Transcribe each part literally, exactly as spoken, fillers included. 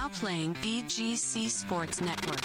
Now playing B G C Sports Network.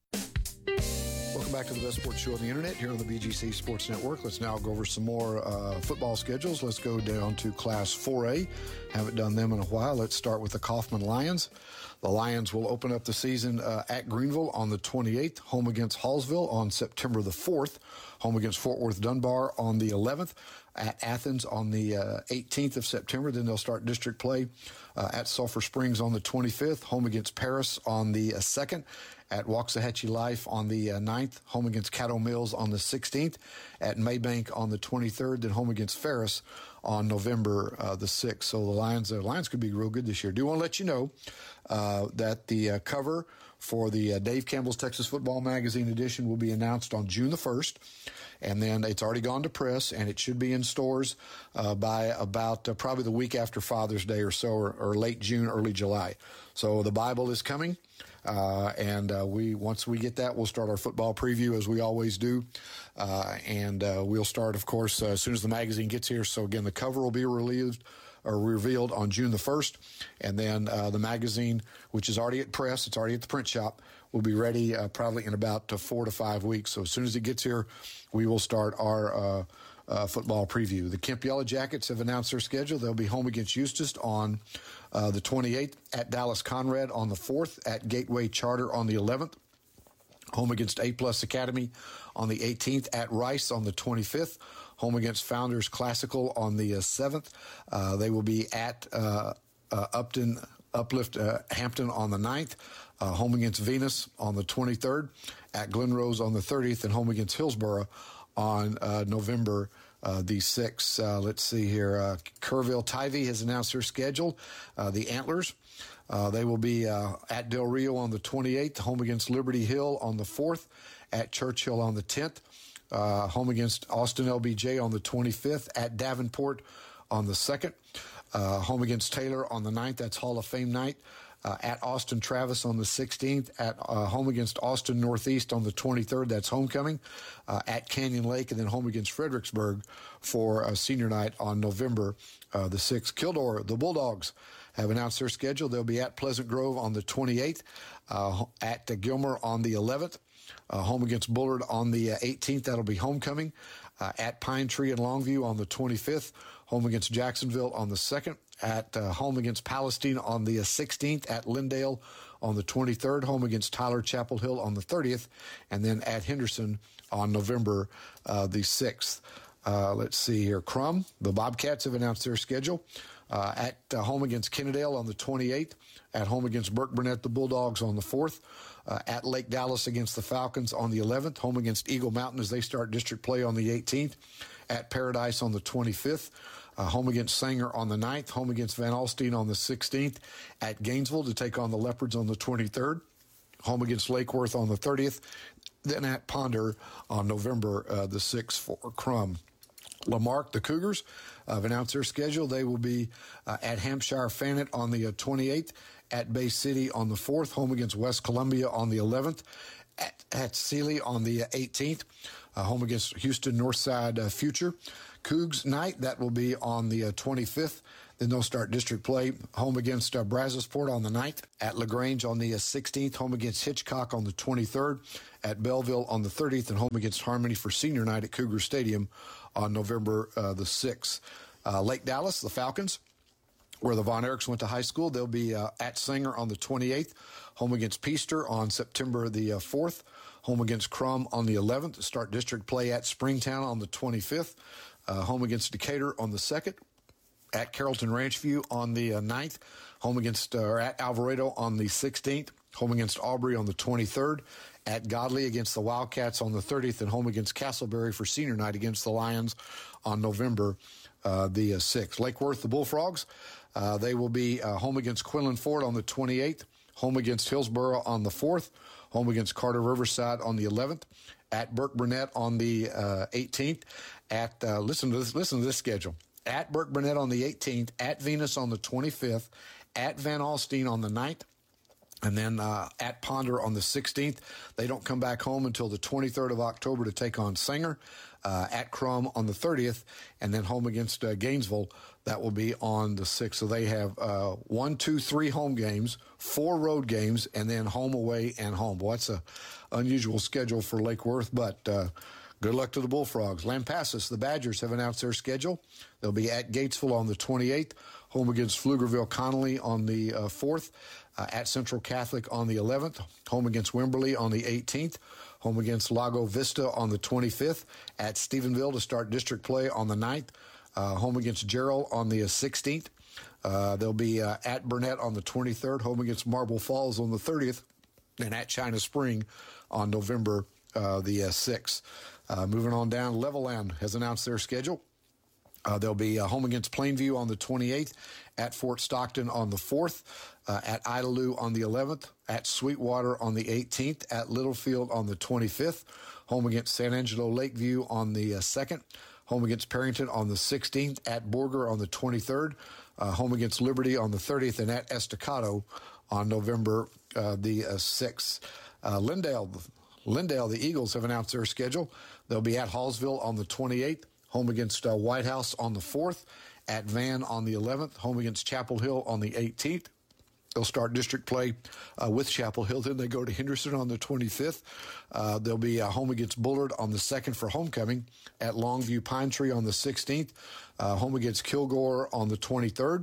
Welcome back to the best sports show on the internet here on the B G C Sports Network. Let's now go over some more uh, football schedules. Let's go down to Class four A. Haven't done them in a while. Let's start with the Kaufman Lions. The Lions will open up the season uh, at Greenville on the twenty-eighth, home against Hallsville on September the fourth, home against Fort Worth Dunbar on the eleventh, at Athens on the uh, eighteenth of September. Then they'll start district play uh, at Sulphur Springs on the twenty-fifth, home against Paris on the uh, second, at Waxahachie Life on the uh, ninth, home against Caddo Mills on the sixteenth, at Maybank on the twenty-third, then home against Ferris on November uh, the sixth. So the Lions, the Lions could be real good this year. Do want to let you know uh, that the uh, cover for the uh, Dave Campbell's Texas Football Magazine edition will be announced on June the first, and then it's already gone to press, and it should be in stores uh, by about uh, probably the week after Father's Day or so, or, or late June, early July. So the Bible is coming. Uh, and uh, we once we get that, we'll start our football preview as we always do. Uh, and uh, we'll start, of course, uh, as soon as the magazine gets here. So, again, the cover will be released or revealed on June the first. And then uh, the magazine, which is already at press, it's already at the print shop, will be ready uh, probably in about uh, four to five weeks. So as soon as it gets here, we will start our uh, uh, football preview. The Kemp Yellow Jackets have announced their schedule. They'll be home against Eustis on uh, the twenty-eighth, at Dallas Conrad on the fourth, at Gateway Charter on the eleventh, home against A-Plus Academy on the eighteenth, at Rice on the twenty-fifth, home against Founders Classical on the uh, seventh. Uh, they will be at uh, uh, Upton, Uplift uh, Hampton on the ninth, uh, home against Venus on the twenty-third, at Glen Rose on the thirtieth, and home against Hillsborough on uh, November uh, the sixth. Uh, let's see here. Uh, Kerrville Tivy has announced their schedule. Uh, the Antlers, uh, they will be uh, at Del Rio on the twenty-eighth, home against Liberty Hill on the fourth, at Churchill on the tenth, uh, home against Austin L B J on the twenty-fifth, at Davenport on the second, uh, home against Taylor on the ninth. That's Hall of Fame night. Uh, at Austin Travis on the sixteenth, at uh, home against Austin Northeast on the twenty-third, that's homecoming, uh, at Canyon Lake, and then home against Fredericksburg for uh, senior night on November uh, the sixth. Kildare, the Bulldogs, have announced their schedule. They'll be at Pleasant Grove on the twenty-eighth, uh, at uh, Gilmer on the eleventh, uh, home against Bullard on the uh, eighteenth, that'll be homecoming, uh, at Pine Tree and Longview on the twenty-fifth, home against Jacksonville on the second, at uh, home against Palestine on the uh, sixteenth, at Lindale on the twenty-third, home against Tyler Chapel Hill on the thirtieth, and then at Henderson on November uh, the sixth. Uh, let's see here. Crum, the Bobcats have announced their schedule. Uh, at uh, home against Kennedale on the twenty-eighth, at home against Burke Burnett, the Bulldogs on the fourth, uh, at Lake Dallas against the Falcons on the eleventh, home against Eagle Mountain as they start district play on the eighteenth, at Paradise on the twenty-fifth, uh, home against Sanger on the ninth, home against Van Alstyne on the sixteenth, at Gainesville to take on the Leopards on the twenty-third, home against Lake Worth on the thirtieth, then at Ponder on November uh, the sixth for Crum. Lamarck, the Cougars, uh, have announced their schedule. They will be uh, at Hampshire Fanet on the uh, twenty-eighth, at Bay City on the fourth, home against West Columbia on the eleventh, at, at Sealy on the eighteenth, uh, home against Houston Northside uh, Future. Cougs night, that will be on the uh, twenty-fifth. Then they'll start district play, home against uh, Brazosport on the ninth, at LaGrange on the uh, sixteenth, home against Hitchcock on the twenty-third, at Belleville on the thirtieth, and home against Harmony for senior night at Cougar Stadium on November uh, the sixth. Uh, Lake Dallas, the Falcons, where the Von Erichs went to high school, they'll be uh, at Sanger on the twenty-eighth, home against Peaster on September the uh, fourth, home against Crum on the eleventh, start district play at Springtown on the twenty-fifth, uh, home against Decatur on the second, at Carrollton Ranchview on the uh, ninth, home against, uh, or at Alvarado on the sixteenth, home against Aubrey on the twenty-third, at Godley against the Wildcats on the thirtieth, and home against Castleberry for senior night against the Lions on November uh, the uh, sixth. Lake Worth, the Bullfrogs, uh, they will be uh, home against Quinlan Ford on the twenty-eighth, home against Hillsborough on the fourth, home against Carter Riverside on the eleventh, at Burke Burnett on the uh, eighteenth, at, uh, listen to this, listen to this schedule. At Burke Burnett on the eighteenth, at Venus on the twenty-fifth, at Van Alstyne on the ninth, and then uh, at Ponder on the sixteenth. They don't come back home until the twenty-third of October to take on Sanger, uh, at Crum on the thirtieth, and then home against uh, Gainesville. That will be on the sixth. So they have uh, one, two, three home games, four road games, and then home, away, and home. Well, that's a unusual schedule for Lake Worth, but uh, good luck to the Bullfrogs. Lampasas, the Badgers, have announced their schedule. They'll be at Gatesville on the twenty-eighth, home against Pflugerville-Connolly on the uh, fourth, uh, at Central Catholic on the eleventh, home against Wimberley on the eighteenth, home against Lago Vista on the twenty-fifth, at Stephenville to start district play on the ninth, uh, home against Gerald on the sixteenth. Uh, they'll be uh, at Burnett on the twenty-third, home against Marble Falls on the thirtieth, and at China Spring on November uh, the uh, sixth. Uh, moving on down, Levelland has announced their schedule. Uh, they'll be uh, home against Plainview on the twenty-eighth, at Fort Stockton on the fourth, uh, at Idalou on the eleventh, at Sweetwater on the eighteenth, at Littlefield on the twenty-fifth, home against San Angelo Lakeview on the uh, second, home against Perrington on the sixteenth, at Borger on the twenty-third, uh, home against Liberty on the thirtieth, and at Estacado on November uh, the uh, sixth. Uh, Lindale, Lindale, the Eagles have announced their schedule. They'll be at Hallsville on the twenty-eighth, home against uh, White House on the fourth, at Van on the eleventh, home against Chapel Hill on the eighteenth. They'll start district play uh, with Chapel Hill. Then they go to Henderson on the twenty-fifth. Uh, they'll be uh, home against Bullard on the second for homecoming, at Longview Pine Tree on the sixteenth, uh, home against Kilgore on the twenty-third,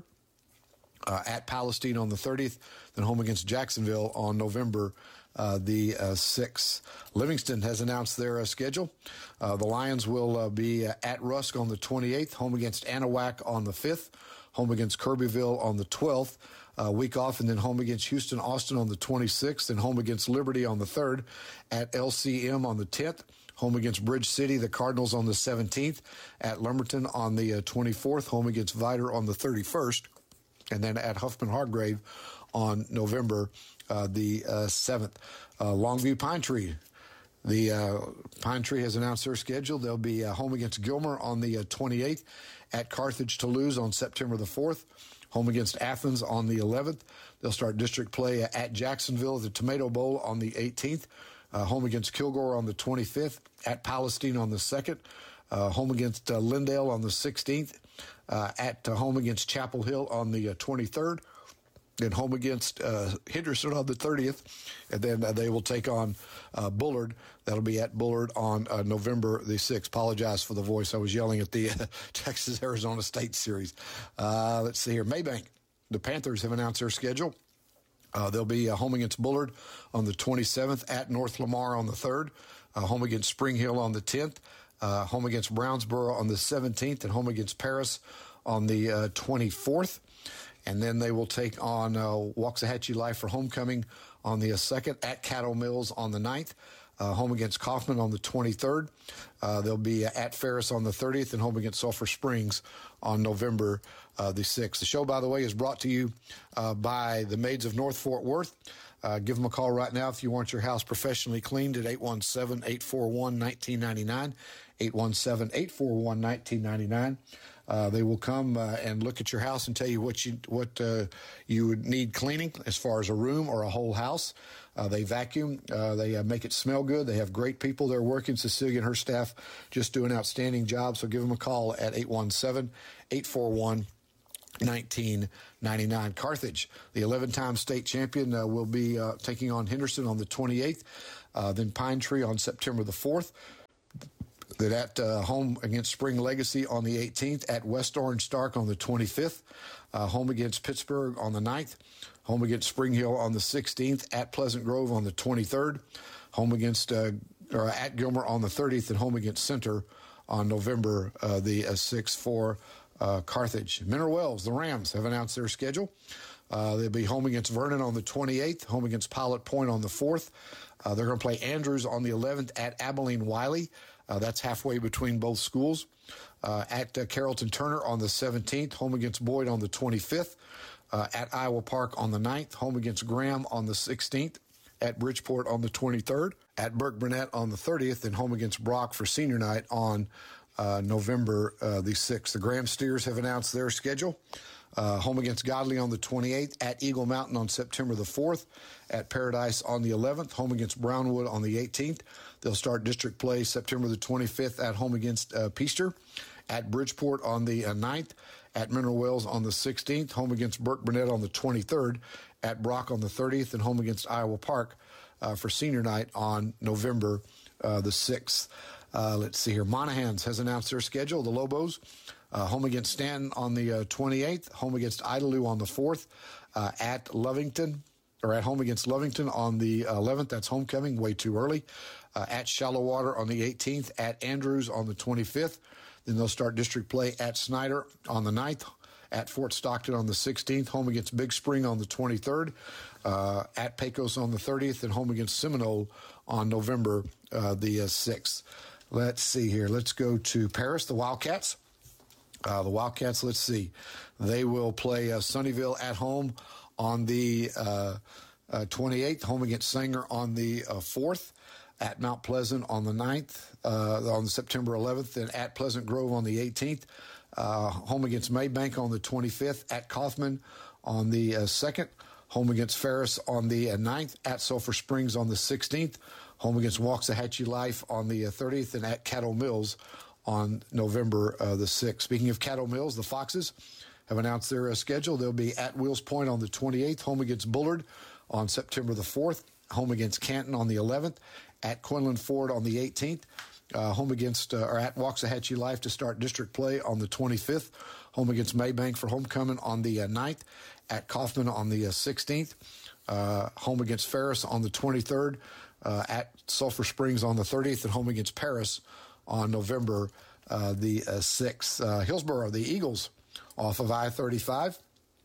uh, at Palestine on the thirtieth, then home against Jacksonville on November Uh, the uh, sixth. Livingston has announced their uh, schedule. Uh, the Lions will uh, be uh, at Rusk on the twenty-eighth, home against Anahuac on the fifth, home against Kirbyville on the twelfth, uh, week off, and then home against Houston Austin on the twenty-sixth, and home against Liberty on the third, at L C M on the tenth, home against Bridge City, the Cardinals on the seventeenth, at Lumberton on the uh, twenty-fourth, home against Vidor on the thirty-first, and then at Huffman Hargrave on November uh, the uh, seventh. Uh, Longview Pine Tree. The uh, Pine Tree has announced their schedule. They'll be uh, home against Gilmer on the uh, twenty-eighth, at Carthage Toulouse on September the fourth, home against Athens on the eleventh. They'll start district play uh, at Jacksonville, the Tomato Bowl on the eighteenth, uh, home against Kilgore on the twenty-fifth, at Palestine on the second, uh, home against uh, Lindale on the sixteenth, uh, at uh, home against Chapel Hill on the uh, twenty-third, then home against uh, Henderson on the thirtieth, and then uh, they will take on uh, Bullard. That'll be at Bullard on uh, November the sixth. Apologize for the voice. I was yelling at the uh, Texas-Arizona State series. Uh, let's see here. Maybank. The Panthers have announced their schedule. Uh, they'll be uh, home against Bullard on the twenty-seventh, at North Lamar on the third, uh, home against Spring Hill on the tenth, uh, home against Brownsboro on the seventeenth, and home against Paris on the uh, twenty-fourth. And then they will take on uh, Waxahachie Life for homecoming on the uh, second, at Cattle Mills on the ninth, uh, home against Kaufman on the twenty-third. Uh, they'll be uh, at Ferris on the thirtieth, and home against Sulphur Springs on November uh, the sixth. The show, by the way, is brought to you uh, by the Maids of North Fort Worth. Uh, give them a call right now if you want your house professionally cleaned at eight one seven, eight four one, one nine nine nine, eight one seven, eight four one, one nine nine nine. Uh, they will come uh, and look at your house and tell you what you what uh, you would need cleaning as far as a room or a whole house. Uh, they vacuum. Uh, they uh, make it smell good. They have great people there working. Cecilia and her staff just do an outstanding job. So give them a call at eight one seven, eight four one, one nine nine nine. Carthage, the eleven-time state champion, uh, will be uh, taking on Henderson on the twenty-eighth. Uh, then Pine Tree on September the fourth. Then at uh, home against Spring Legacy on the eighteenth, at West Orange Stark on the twenty-fifth, uh, home against Pittsburgh on the ninth, home against Spring Hill on the sixteenth, at Pleasant Grove on the twenty-third, home against uh, or at Gilmer on the thirtieth, and home against Center on November uh, the uh, sixth for uh, Carthage. Mineral Wells, the Rams, have announced their schedule. Uh, they'll be home against Vernon on the twenty-eighth, home against Pilot Point on the fourth. Uh, they're going to play Andrews on the eleventh, at Abilene Wiley. Uh, that's halfway between both schools. Uh, at uh, Carrollton Turner on the seventeenth, home against Boyd on the twenty-fifth. Uh, at Iowa Park on the ninth, home against Graham on the sixteenth. At Bridgeport on the twenty-third. At Burke Burnett on the thirtieth, and home against Brock for senior night on uh, November uh, the sixth. The Graham Steers have announced their schedule. Uh, home against Godley on the twenty-eighth, at Eagle Mountain on September the fourth, at Paradise on the eleventh, home against Brownwood on the eighteenth. They'll start district play September the twenty-fifth, at home against uh, Peaster, at Bridgeport on the uh, ninth, at Mineral Wells on the sixteenth, home against Burke Burnett on the twenty-third, at Brock on the thirtieth, and home against Iowa Park uh, for senior night on November uh, the sixth. Uh, let's see here. Monahans has announced their schedule. The Lobos, uh, home against Stanton on the uh, twenty-eighth, home against Idalou on the fourth, uh, at Lovington, or at home against Lovington on the eleventh. That's homecoming, way too early. Uh, at Shallow Water on the eighteenth, at Andrews on the twenty-fifth. Then they'll start district play at Snyder on the ninth, at Fort Stockton on the sixteenth, home against Big Spring on the twenty-third, uh, at Pecos on the thirtieth, and home against Seminole on November uh, the uh, sixth. Let's see here. Let's go to Paris, the Wildcats. Uh, the Wildcats, let's see. They will play uh, Sunnyvale at home on the uh, uh, twenty-eighth, home against Sanger on the uh, fourth, at Mount Pleasant on the ninth, uh, on September eleventh, and at Pleasant Grove on the eighteenth, uh, home against Maybank on the twenty-fifth, at Kaufman on the uh, second, home against Ferris on the uh, ninth, at Sulphur Springs on the sixteenth, home against Waxahachie Life on the uh, thirtieth, and at Caddo Mills on November uh, the sixth. Speaking of Caddo Mills, the Foxes have announced their uh, schedule. They'll be at Wills Point on the twenty-eighth, home against Bullard on September the fourth, home against Canton on the eleventh, at Quinlan Ford on the eighteenth, uh, home against, uh, or at Waxahachie Life to start district play on the twenty-fifth, home against Maybank for homecoming on the uh, ninth, at Kaufman on the uh, sixteenth, uh, home against Ferris on the twenty-third, uh, at Sulphur Springs on the thirtieth, and home against Paris on November uh, the uh, sixth. Uh, Hillsborough, the Eagles, off of I thirty-five.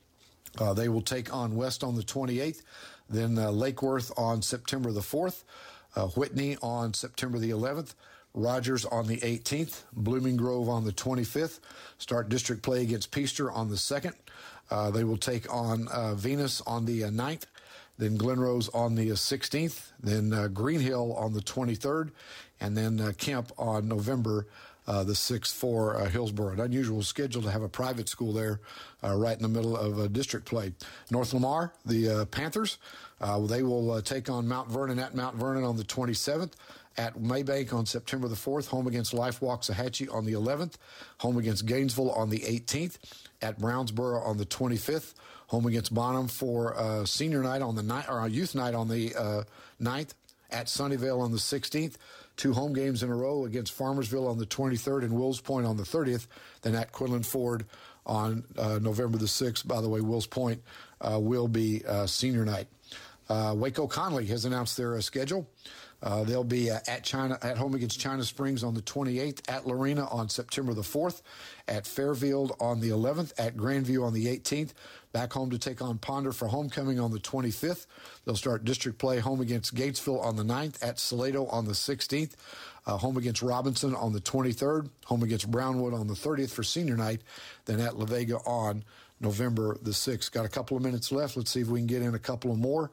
Uh, they will take on West on the twenty-eighth, then uh, Lake Worth on September the fourth, uh, Whitney on September the eleventh, Rogers on the eighteenth, Blooming Grove on the twenty-fifth, start district play against Peaster on the second. Uh, they will take on uh, Venus on the uh, ninth, then Glenrose on the uh, sixteenth, then uh, Green Hill on the twenty-third, and then uh, Kemp on November Uh, the sixth for uh, Hillsborough. An unusual schedule to have a private school there uh, right in the middle of uh, district play. North Lamar, the uh, Panthers, uh, they will uh, take on Mount Vernon at Mount Vernon on the twenty-seventh, at Maybank on September the fourth, home against Life Waxahachie on the eleventh, home against Gainesville on the eighteenth, at Brownsboro on the twenty-fifth, home against Bonham for uh, senior night on the night, or youth night on the uh, ninth, at Sunnyvale on the sixteenth, two home games in a row against Farmersville on the twenty-third and Wills Point on the thirtieth, then at Quinlan Ford on uh, November the sixth. By the way, Wills Point uh, will be uh, senior night. Uh, Waco Conley has announced their uh, schedule. Uh, they'll be uh, at China at home against China Springs on the twenty-eighth, at Lorena on September the fourth, at Fairfield on the eleventh, at Grandview on the eighteenth, back home to take on Ponder for homecoming on the twenty-fifth. They'll start district play home against Gatesville on the ninth, at Salado on the sixteenth, uh, home against Robinson on the twenty-third, home against Brownwood on the thirtieth for senior night, then at La Vega on November the sixth. Got a couple of minutes left. Let's see if we can get in a couple of more.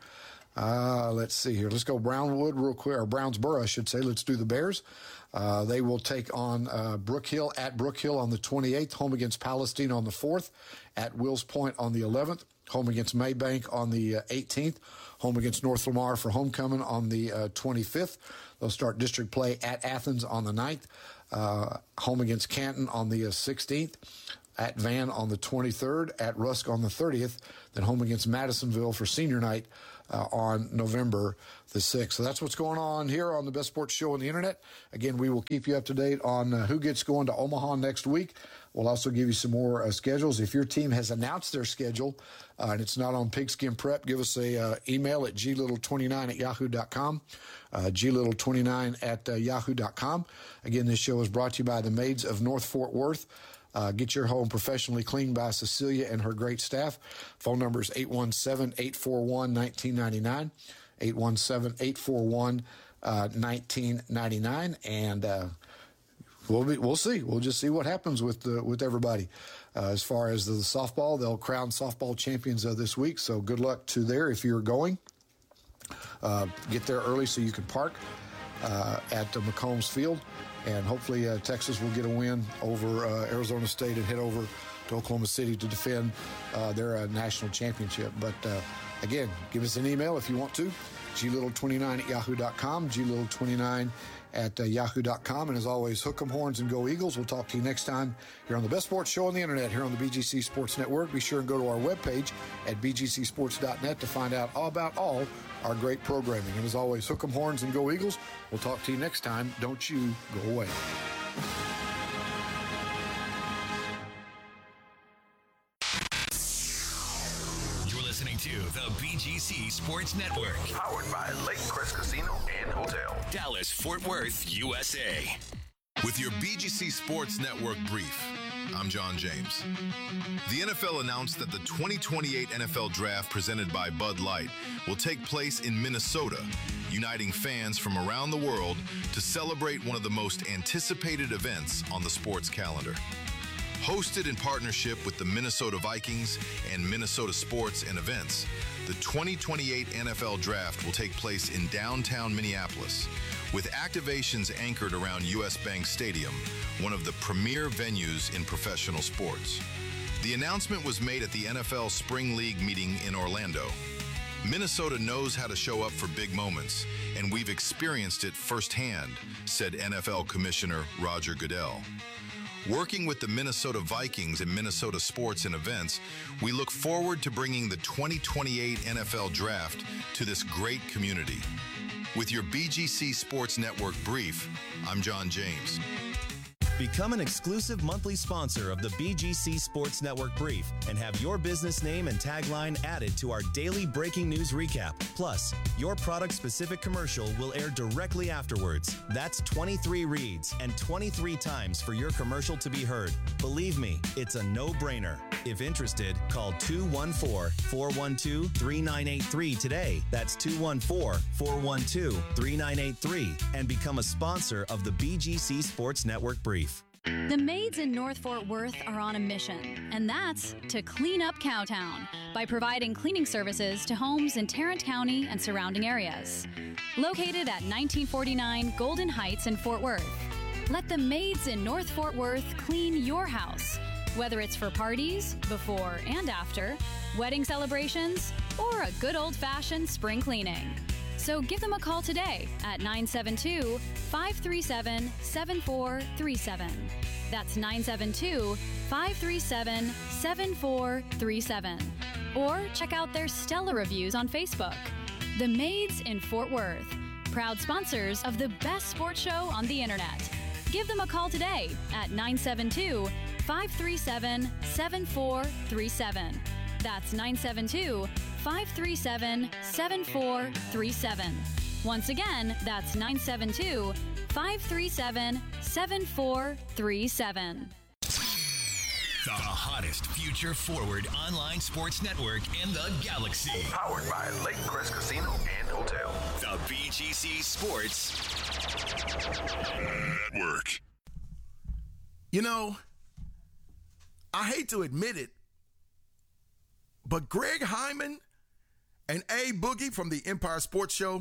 Uh, let's see here. Let's go Brownwood real quick, or Brownsboro, I should say. Let's do the Bears. Uh, they will take on uh, Brook Hill at Brook Hill on the twenty-eighth, home against Palestine on the fourth, at Wills Point on the eleventh, home against Maybank on the uh, eighteenth, home against North Lamar for homecoming on the uh, twenty-fifth. They'll start district play at Athens on the ninth, uh, home against Canton on the uh, sixteenth, at Van on the twenty-third, at Rusk on the thirtieth, then home against Madisonville for senior night uh, on November the sixth. So that's what's going on here on the Best Sports Show on the Internet. Again, we will keep you up to date on uh, who gets going to Omaha next week. We'll also give you some more uh, schedules. If your team has announced their schedule uh, and it's not on Pigskin Prep, give us a uh, email at g little twenty-nine at yahoo dot com, uh, g little twenty-nine at uh, yahoo dot com. Again, this show is brought to you by the Maids of North Fort Worth. Uh, get your home professionally cleaned by Cecilia and her great staff. Phone number is eight one seven, eight four one, one nine nine nine, eight one seven, eight four one, one nine nine nine, and uh, we'll be, we'll see. We'll just see what happens with the, with everybody. Uh, as far as the, the softball, they'll crown softball champions uh, this week, so good luck to there if you're going. Uh, get there early so you can park uh, at uh, McCombs Field. And hopefully uh, Texas will get a win over uh, Arizona State and head over to Oklahoma City to defend uh, their uh, national championship. But, uh, again, give us an email if you want to, g little twenty-nine at yahoo dot com, g little twenty-nine at uh, yahoo dot com. And as always, hook 'em horns and go Eagles. We'll talk to you next time here on the best sports show on the internet, here on the B G C Sports Network. Be sure and go to our webpage at b g c sports dot net to find out all about all our great programming. And as always, hook 'em horns and go Eagles. We'll talk to you next time. Don't you go away. Listening to the B G C Sports Network. Powered by Lake Crest Casino and Hotel. Dallas, Fort Worth, U S A. With your B G C Sports Network brief, I'm John James. The N F L announced that the twenty twenty-eight N F L Draft presented by Bud Light will take place in Minnesota, uniting fans from around the world to celebrate one of the most anticipated events on the sports calendar. Hosted in partnership with the Minnesota Vikings and Minnesota Sports and Events, the twenty twenty-eight N F L Draft will take place in downtown Minneapolis, with activations anchored around U S Bank Stadium, one of the premier venues in professional sports. The announcement was made at the N F L Spring League meeting in Orlando. Minnesota knows how to show up for big moments, and we've experienced it firsthand, said N F L Commissioner Roger Goodell. Working with the Minnesota Vikings and Minnesota Sports and Events, we look forward to bringing the twenty twenty-eight N F L Draft to this great community. With your B G C Sports Network brief, I'm John James. Become an exclusive monthly sponsor of the B G C Sports Network Brief and have your business name and tagline added to our daily breaking news recap. Plus, your product-specific commercial will air directly afterwards. That's twenty-three reads and twenty-three times for your commercial to be heard. Believe me, it's a no-brainer. If interested, call two one four, four one two, three nine eight three today. That's two one four, four one two, three nine eight three and become a sponsor of the B G C Sports Network Brief. The maids in North Fort Worth are on a mission, and that's to clean up Cowtown by providing cleaning services to homes in Tarrant County and surrounding areas. Located at nineteen forty-nine Golden Heights in Fort Worth, let the maids in North Fort Worth clean your house, whether it's for parties, before and after, wedding celebrations, or a good old-fashioned spring cleaning. So give them a call today at nine seven two, five three seven, seven four three seven. That's nine seven two, five three seven, seven four three seven. Or check out their stellar reviews on Facebook. The Maids in Fort Worth, proud sponsors of the best sports show on the internet. Give them a call today at nine seven two, five three seven, seven four three seven. That's nine seven two, five three seven, seven four three seven. Once again, that's nine seven two, five three seven, seven four three seven. The hottest future forward online sports network in the galaxy. Powered by Lake Crest Casino and Hotel. The B G C Sports Network. You know, I hate to admit it, but Greg Hyman and A Boogie from the Empire Sports Show,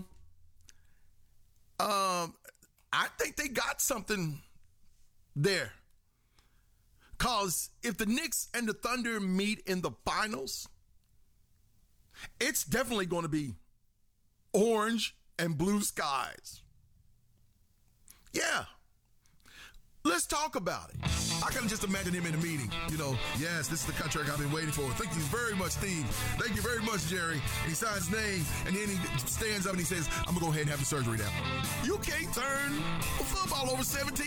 um, I think they got something there. Because if the Knicks and the Thunder meet in the finals, it's definitely going to be orange and blue skies. Yeah. Let's talk about it. I can just imagine him in a meeting. You know, yes, this is the contract I've been waiting for. Thank you very much, Steve. Thank you very much, Jerry. And he signs his name, and then he stands up and he says, I'm going to go ahead and have the surgery now. You can't turn a football over seventeen